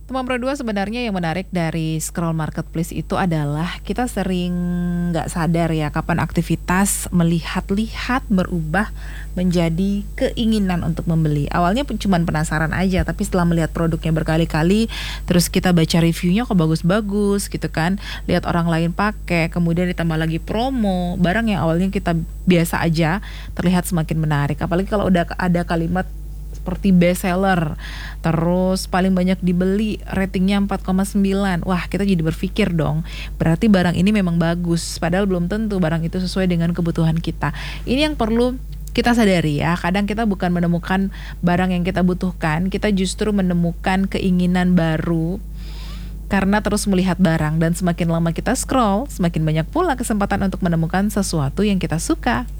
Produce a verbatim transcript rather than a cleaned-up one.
Teman berdua sebenarnya yang menarik dari scroll marketplace itu adalah kita sering nggak sadar ya kapan aktivitas melihat-lihat berubah menjadi keinginan untuk membeli. Awalnya pun cuman penasaran aja, tapi setelah melihat produknya berkali-kali, terus kita baca reviewnya kok bagus-bagus gitu kan, lihat orang lain pakai, kemudian ditambah lagi promo, barang yang awalnya kita biasa aja terlihat semakin menarik. Apalagi kalau udah ada kalimat seperti best seller, terus paling banyak dibeli, ratingnya empat koma sembilan. Wah, kita jadi berpikir dong, berarti barang ini memang bagus, padahal belum tentu barang itu sesuai dengan kebutuhan kita. Ini yang perlu kita sadari ya, kadang kita bukan menemukan barang yang kita butuhkan, kita justru menemukan keinginan baru karena terus melihat barang, dan semakin lama kita scroll, semakin banyak pula kesempatan untuk menemukan sesuatu yang kita suka.